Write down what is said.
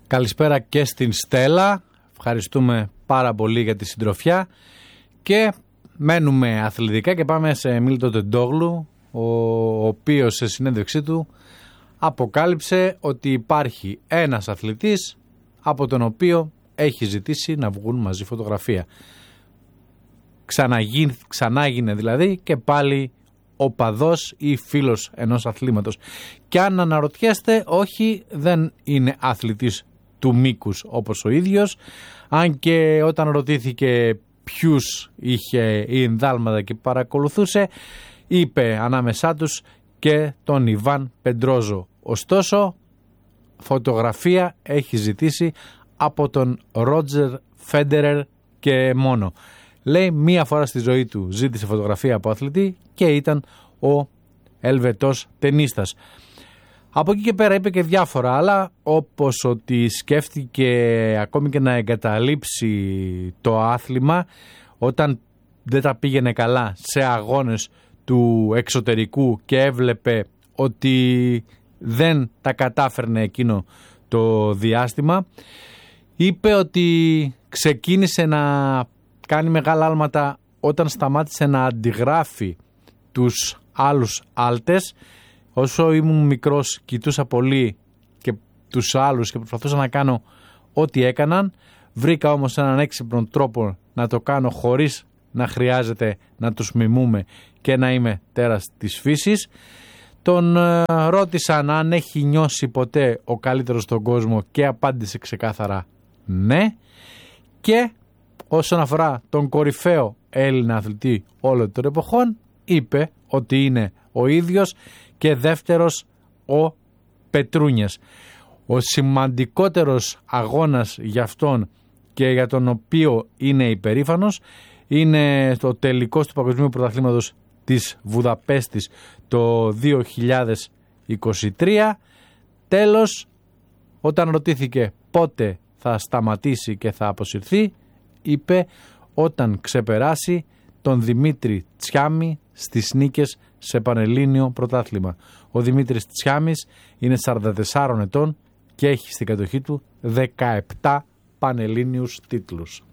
Καλησπέρα και στην Στέλλα. Ευχαριστούμε πάρα πολύ για τη συντροφιά. Και μένουμε αθλητικά και πάμε σε Μίλτο Τεντόγλου, ο οποίος σε συνέντευξή του αποκάλυψε ότι υπάρχει ένας αθλητής από τον οποίο έχει ζητήσει να βγουν μαζί φωτογραφία. Ξανάγινε δηλαδή και πάλι οπαδός ή φίλος ενός αθλήματος. Και αν αναρωτιέστε, όχι, δεν είναι αθλητής του μήκους όπως ο ίδιος, αν και όταν ρωτήθηκε ποιους είχε η ενδάλματα και παρακολουθούσε, είπε ανάμεσά τους και τον Ιβάν Πεντρόζο. Ωστόσο, φωτογραφία έχει ζητήσει από τον Ρότζερ Φέντερερ και μόνο. Λέει, μία φορά στη ζωή του ζήτησε φωτογραφία από αθλητή και ήταν ο Ελβετός τενίστας. Από εκεί και πέρα είπε και διάφορα άλλα, όπως ότι σκέφτηκε ακόμη και να εγκαταλείψει το άθλημα όταν δεν τα πήγαινε καλά σε αγώνες του εξωτερικού και έβλεπε ότι δεν τα κατάφερνε εκείνο το διάστημα. Είπε ότι ξεκίνησε να κάνει μεγάλα άλματα όταν σταμάτησε να αντιγράφει τους άλλους άλτες. Όσο ήμουν μικρός κοιτούσα πολύ και τους άλλους και προσπαθούσα να κάνω ό,τι έκαναν. Βρήκα όμως έναν έξυπνο τρόπο να το κάνω χωρίς να χρειάζεται να τους μιμούμε και να είμαι τέρας της φύσης. Τον ρώτησαν αν έχει νιώσει ποτέ ο καλύτερος στον κόσμο και απάντησε ξεκάθαρα ναι. Και όσον αφορά τον κορυφαίο Έλληνα αθλητή όλων των εποχών, είπε ότι είναι ο ίδιος και δεύτερος ο Πετρούνιας. Ο σημαντικότερος αγώνας για αυτόν και για τον οποίο είναι υπερήφανος είναι το τελικός του Παγκοσμίου Πρωταθλήματος της Βουδαπέστης το 2023. Τέλος, όταν ρωτήθηκε πότε θα σταματήσει και θα αποσυρθεί, είπε όταν ξεπεράσει τον Δημήτρη Τσιάμι στις νίκες σε πανελλήνιο πρωτάθλημα. Ο Δημήτρης Τσιάμις είναι 44 ετών και έχει στην κατοχή του 17 πανελλήνιους τίτλους.